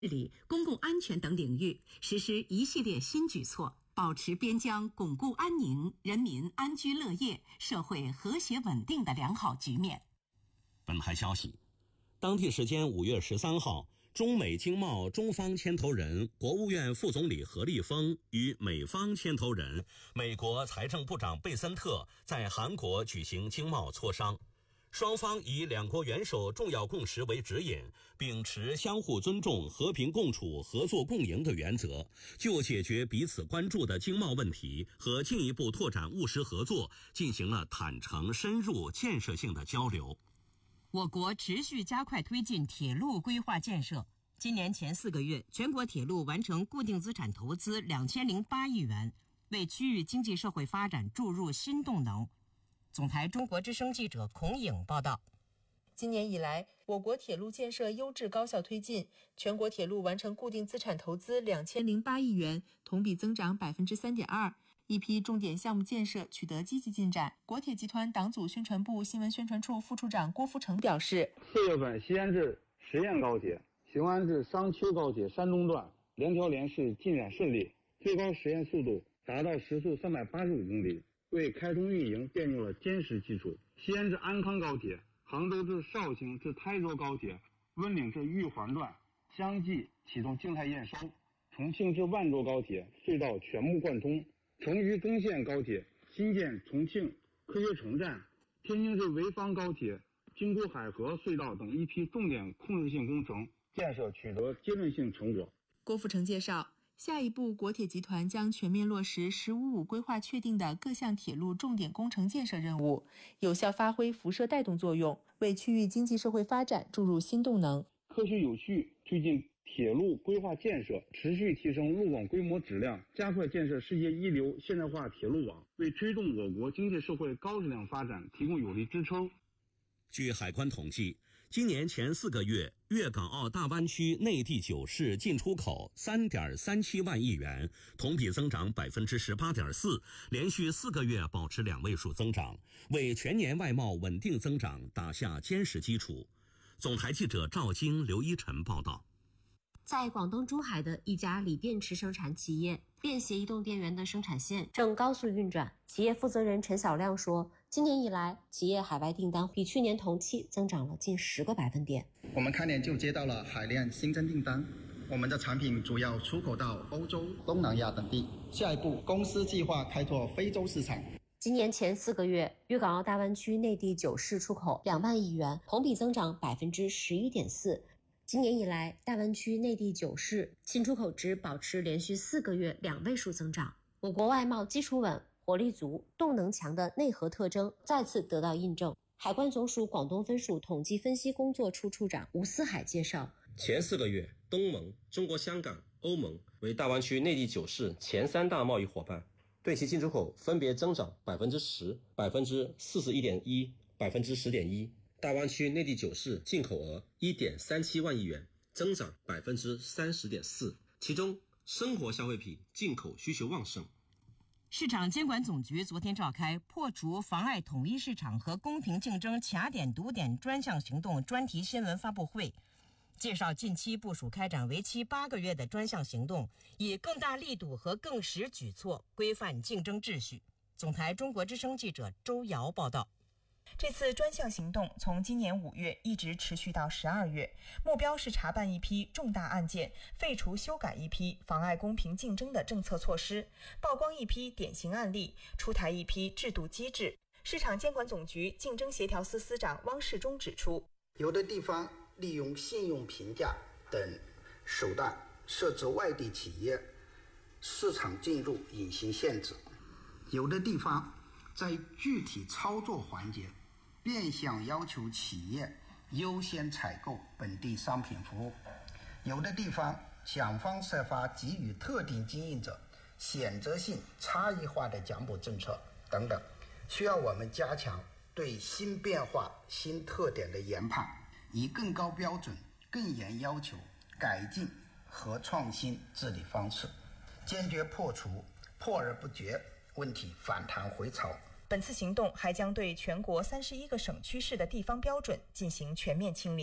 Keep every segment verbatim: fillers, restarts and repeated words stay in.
理、公共安全等领域实施一系列新举措，保持边疆巩固安宁、人民安居乐业、社会和谐稳定的良好局面。 本台消息，当地时间五月十三号，中美经贸中方牵头人、国务院副总理何立峰与美方牵头人、美国财政部长贝森特在韩国举行经贸磋商。双方以两国元首重要共识为指引，秉持相互尊重、和平共处、合作共赢的原则，就解决彼此关注的经贸问题和进一步拓展务实合作进行了坦诚、深入、建设性的交流。 我国持续加快推进铁路规划建设。今年前四个月，全国铁路完成固定资产投资两千零八亿元，为区域经济社会发展注入新动能。总台中国之声记者孔颖报道。 今年以来，我国铁路建设优质高效推进，全国铁路完成固定资产投资两千零八亿元，同比增长百分之三点二。一批重点项目建设取得积极进展。国铁集团党组宣传部新闻宣传处副处长郭富成表示， 四月份西安至十堰高铁、雄安至商丘高铁山东段两条连试进展顺利，最高实验速度达到时速三百八十五公里，为开通运营奠定了坚实基础。西安至安康高铁、杭州至绍兴至台州高铁、温岭至玉环段相继启动静态验收，重庆至万州高铁隧道全部贯通，成渝中线高铁新建重庆科学城站、天津至潍坊高铁、京珠海河隧道等一批重点控制性工程建设取得阶段性成果。 郭富成介绍，下一步国铁集团将全面落实“十五五”规划确定的各项铁路重点工程建设任务，有效发挥辐射带动作用，为区域经济社会发展注入新动能。 科学有序推进铁路规划建设，持续提升路网规模质量，加快建设世界一流现代化铁路网，为推动我国经济社会高质量发展提供有力支撑。 据海关统计，今年前四个月，粤港澳大湾区内地九市进出口 三点三七万亿元，同比增长 百分之十八点四， 连续四个月保持两位数增长，为全年外贸稳定增长打下坚实基础。总台记者赵晶、刘一晨报道。 在广东珠海的一家锂电池生产企业，便携移动电源的生产线正高速运转。企业负责人陈晓亮说，今年以来，企业海外订单比去年同期增长了近十个百分点。 我们开年就接到了海量新增订单，我们的产品主要出口到欧洲、东南亚等地。下一步，公司计划开拓非洲市场。 今年前四个月，粤港澳大湾区内地九市出口两万亿元，同比增长 百分之十一点四。今年以来，大湾区内地九市进出口值保持连续四个月两位数增长。我国外贸基础稳、活力足、动能强的内核特征再次得到印证。海关总署广东分署统计分析工作处处长吴思海介绍， 前四个月，东盟、中国香港、欧盟为大湾区内地九市前三大贸易伙伴，对其进出口分别增长 百分之十、百分之四十一点一、百分之十点一。大湾区内地九市进口额 一点三七万亿元，增长 百分之三十点四， 其中生活消费品进口需求旺盛。 市场监管总局昨天召开破除妨碍统一市场和公平竞争卡点堵点专项行动专题新闻发布会，介绍近期部署开展为期八个月的专项行动，以更大力度和更实举措规范竞争秩序。总台中国之声记者周瑶报道。 这次专项行动从今年五月一直持续到十二月，目标是查办一批重大案件，废除修改一批妨碍公平竞争的政策措施，曝光一批典型案例，出台一批制度机制。市场监管总局竞争协调司司长汪世忠指出， 有的地方利用信用评价等手段设置外地企业市场进入隐形限制，有的地方在具体操作环节变相要求企业优先采购本地商品服务，有的地方想方设法给予特定经营者选择性差异化的奖补政策等等，需要我们加强对新变化新特点的研判，以更高标准更严要求改进和创新治理方式，坚决破除破而不绝问题反弹回潮。 本次行动还将对全国三十一个省区市的地方标准进行全面清理。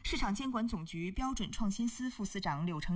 市场监管总局标准创新司副司长柳成